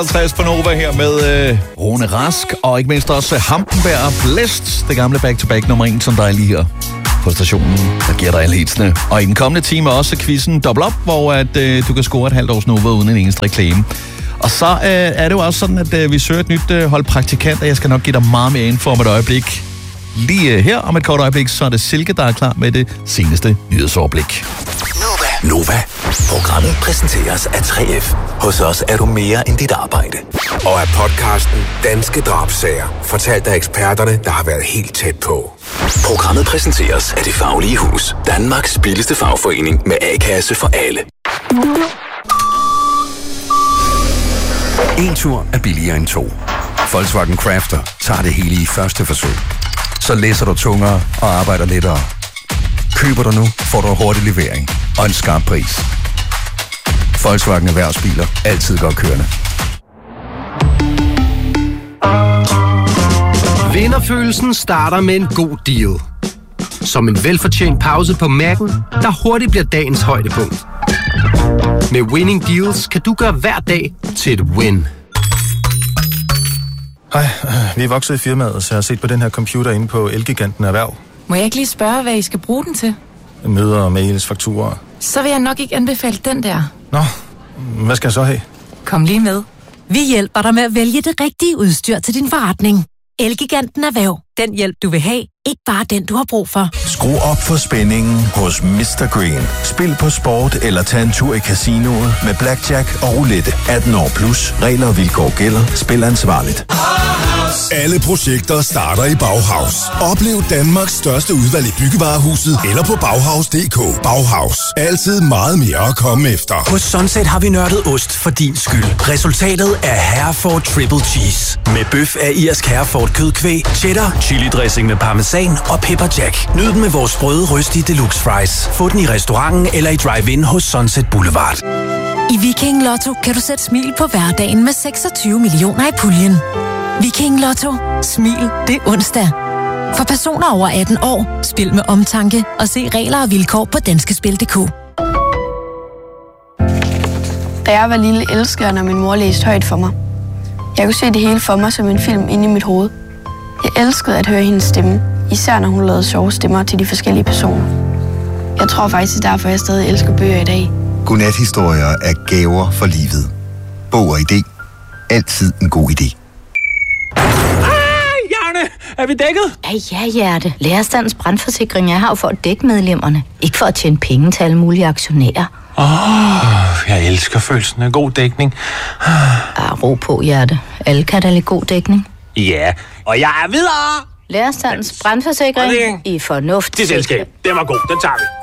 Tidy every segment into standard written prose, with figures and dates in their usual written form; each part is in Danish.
50 på Nova her med Rune Rask, og ikke mindst også Hampenberg Blæst, det gamle back-to-back nummer 1, som der er lige her på stationen, der giver dig alle hitsene. Og i den kommende time også quizzen Double Up, hvor du kan score et halvt års Nova uden en eneste reklame. Og så er det jo også sådan, at vi søger et nyt hold praktikanter. Jeg skal nok give dig meget mere info om et øjeblik. Lige her om et kort øjeblik, så er det Silke, der er klar med det seneste nyhedsoverblik. Nova. Programmet præsenteres af 3F. Hos os er du mere end dit arbejde. Og af podcasten Danske Drabssager, fortalt af eksperterne, der har været helt tæt på. Programmet præsenteres af Det Faglige Hus. Danmarks billigste fagforening med A-kasse for alle. En tur er billigere end 2. Volkswagen Crafter tager det hele i første forsøg. Så læser du tungere og arbejder lettere. Køber du nu, får du hurtig levering og en skarp pris. Volkswagen Erhvervsbiler. Altid godt kørende. Vinderfølelsen starter med en god deal. Som en velfortjent pause på Mac'en, der hurtigt bliver dagens højdepunkt. Med Winning Deals kan du gøre hver dag til et win. Hej, vi er vokset i firmaet, så jeg har set på den her computer inde på Elgiganten Erhverv. Må jeg ikke lige spørge, hvad I skal bruge den til? Møder, mails, fakturer. Så vil jeg nok ikke anbefale den der. Nå, hvad skal jeg så have? Kom lige med. Vi hjælper dig med at vælge det rigtige udstyr til din forretning. Elgiganten Erhverv. Den hjælp, du vil have. Ikke bare den, du har brug for. Skru op for spændingen hos Mr. Green. Spil på sport eller tag en tur i casinoet med blackjack og roulette. 18 år plus. Regler og vilkår gælder. Spil ansvarligt. Alle projekter starter i Bauhaus. Oplev Danmarks største udvalg i byggevarehuset eller på Bauhaus.dk. Bauhaus. Altid meget mere at komme efter. På Sunset har vi nørdet ost for din skyld. Resultatet er Hereford Triple Cheese. Med bøf af irsk Hereford kødkvæg, cheddar, chili dressing med parmesan og pepper jack. Nyd den med vores sprøde røstige deluxe fries. Få den i restauranten eller i drive-in hos Sunset Boulevard. I Viking Lotto kan du sætte smil på hverdagen med 26 millioner i puljen. Viking Lotto. Smil, det er onsdag. For personer over 18 år, spil med omtanke og se regler og vilkår på danskespil.dk. Da jeg var lille, elskede jeg, når min mor læste højt for mig. Jeg kunne se det hele for mig som en film inde i mit hoved. Jeg elskede at høre hendes stemme, især når hun lavede sjove stemmer til de forskellige personer. Jeg tror faktisk, derfor jeg stadig elsker bøger i dag. Godnathistorier er gaver for livet. Bog og idé. Altid en god idé. Er vi dækket? Ja, hjerte. Lærerstandens brandforsikring er her for at dække medlemmerne. Ikke for at tjene penge til alle mulige aktionærer. Jeg elsker følelsen af god dækning. Ro på, hjerte. Alle kan da lide god dækning. Ja, og jeg er videre. Lærerstandens brandforsikring i fornuft. Det selskab. Den var god. Den tager vi.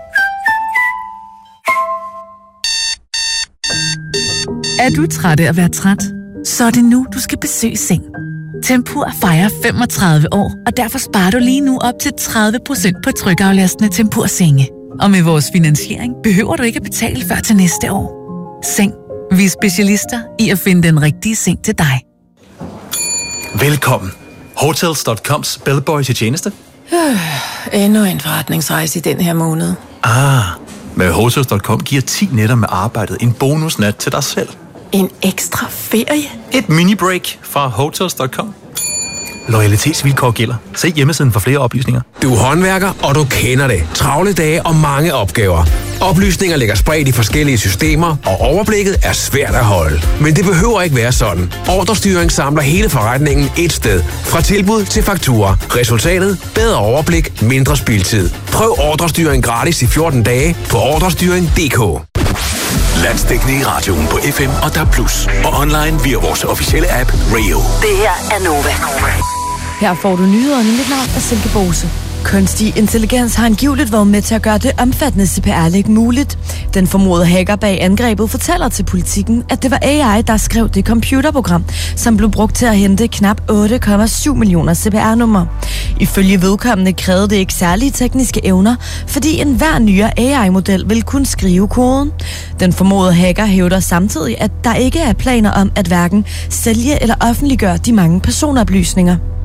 Er du træt af at være træt? Så er det nu, du skal besøge Seng. Tempur fejrer 35 år, og derfor sparer du lige nu op til 30% på trykaflastende Tempur-senge. Og med vores finansiering behøver du ikke at betale før til næste år. Seng. Vi er specialister i at finde den rigtige seng til dig. Velkommen. Hotels.coms bellboy til tjeneste. Endnu en forretningsrejse i den her måned. Med Hotels.com giver 10 nætter med arbejdet en bonusnat til dig selv. En ekstra ferie? Et mini-break fra Hotels.com. Loyalitetsvilkår gælder. Se hjemmesiden for flere oplysninger. Du er håndværker, og du kender det. Travle dage og mange opgaver. Oplysninger ligger spredt i forskellige systemer, og overblikket er svært at holde. Men det behøver ikke være sådan. Ordrestyring samler hele forretningen et sted. Fra tilbud til fakturer. Resultatet? Bedre overblik, mindre spildtid. Prøv ordrestyring gratis i 14 dage på ordrestyring.dk. Landsdækkende i radioen på FM og DAB+. Og online via vores officielle app Radio. Det her er Nova. Her får du nyhederne. Mit navn er Silke Bose. Kunstig intelligens har angiveligt været med til at gøre det omfattende CPR-læk muligt. Den formodede hacker bag angrebet fortæller til Politikken, at det var AI, der skrev det computerprogram, som blev brugt til at hente knap 8,7 millioner CPR-numre. Ifølge vedkommende krævede det ikke særlige tekniske evner, fordi enhver nyere AI-model vil kunne skrive koden. Den formodede hacker hævder samtidig, at der ikke er planer om at hverken sælge eller offentliggøre de mange personoplysninger.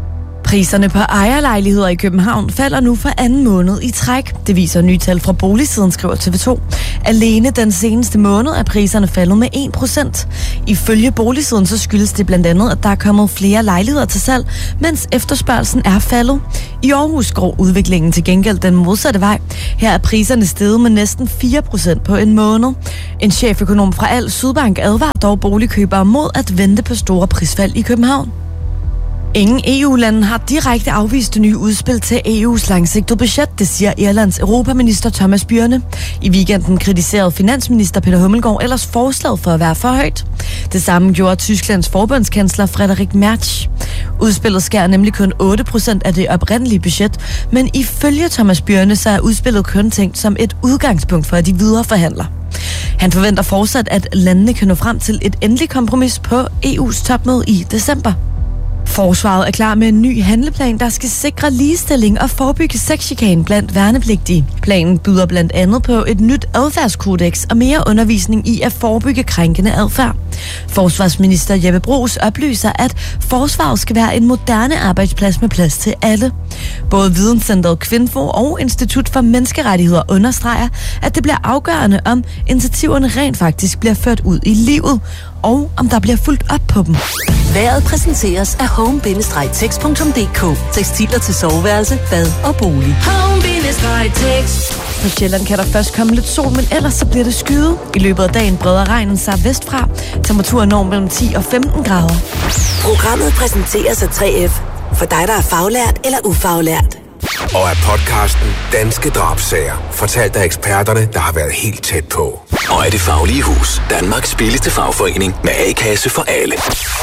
Priserne på ejerlejligheder i København falder nu for anden måned i træk. Det viser nye tal fra Boligsiden, skriver TV2. Alene den seneste måned er priserne faldet med 1%. Ifølge Boligsiden så skyldes det blandt andet, at der er kommet flere lejligheder til salg, mens efterspørgselen er faldet. I Aarhus går udviklingen til gengæld den modsatte vej. Her er priserne steget med næsten 4% på en måned. En cheføkonom fra Al Sydbank advarer dog boligkøbere mod at vente på store prisfald i København. Ingen EU-lande har direkte afvist det nye udspil til EU's langsigtede budget, det siger Irlands europaminister Thomas Byrne. I weekenden kritiserede finansminister Peter Hummelgaard ellers forslaget for at være for højt. Det samme gjorde Tysklands forbundskansler Friedrich Merz. Udspillet skærer nemlig kun 8% af det oprindelige budget, men ifølge Thomas Byrne så er udspillet kun tænkt som et udgangspunkt for de videre forhandler. Han forventer fortsat, at landene kan nå frem til et endeligt kompromis på EU's topmøde i december. Forsvaret er klar med en ny handleplan, der skal sikre ligestilling og forebygge sexchikane blandt værnepligtige. Planen byder blandt andet på et nyt adfærdskodex og mere undervisning i at forebygge krænkende adfærd. Forsvarsminister Jeppe Bruus oplyser, at forsvaret skal være en moderne arbejdsplads med plads til alle. Både Videnscentret Kvinfo og Institut for Menneskerettigheder understreger, at det bliver afgørende, om initiativerne rent faktisk bliver ført ud i livet, og om der bliver fulgt op på dem. Vejret præsenteres af home-tex.dk. Tekstiler til soveværelse, bad og bolig. Home-tex. På Sjælland kan der først komme lidt sol, men ellers så bliver det skyet. I løbet af dagen breder regnen sig vestfra. Temperaturen når mellem 10 og 15 grader. Programmet præsenteres af 3F. For dig, der er faglært eller ufaglært. Og af podcasten Danske Drabssager, fortalt af eksperterne, der har været helt tæt på. Og af Det Faglige Hus, Danmarks billigste fagforening med A-kasse for alle.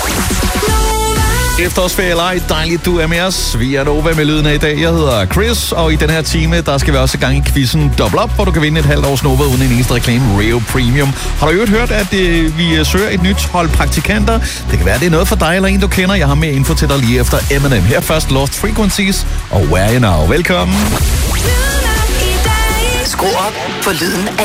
Efterårsferie eller ej, dejligt du er med os. Vi er Nova med lyden af i dag. Jeg hedder Chris, og i den her time, der skal vi også i gang i quizzen Double Up, hvor du kan vinde et halvt års Nova uden en eneste reklame. Rio Premium. Har du hørt, at vi søger et nyt hold praktikanter? Det kan være, det er noget for dig eller en, du kender. Jeg har mere info til dig lige efter Eminem. Her først Lost Frequencies og Where You Now. Velkommen. Skru op for lyden af